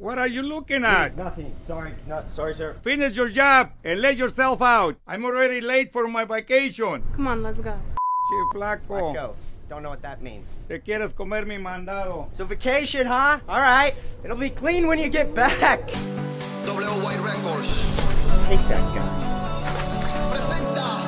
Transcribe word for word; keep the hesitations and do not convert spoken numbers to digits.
What are you looking at? Nothing. Sorry. Not sorry, sir. Finish your job and let yourself out. I'm already late for my vacation. Come on, let's go. Che flaco. Go. Don't know what that means. Te quieres comer mi mandado. So vacation, huh? All right. It'll be clean when you get back. W White Records. Hate that guy. Presenta